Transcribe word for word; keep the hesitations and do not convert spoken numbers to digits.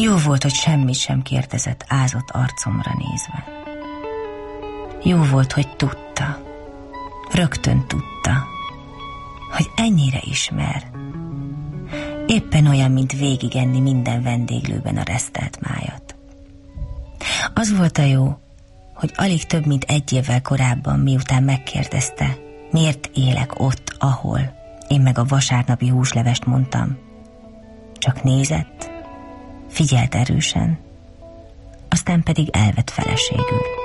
Jó volt, hogy semmit sem kérdezett ázott arcomra nézve. Jó volt, hogy tudta, rögtön tudta, hogy ennyire ismer. Éppen olyan, mint végigenni minden vendéglőben a resztelt májat. Az volt a jó, hogy alig több mint egy évvel korábban, miután megkérdezte, miért élek ott, ahol, én meg a vasárnapi húslevest mondtam, csak nézett, figyelt erősen, aztán pedig elvett feleségül.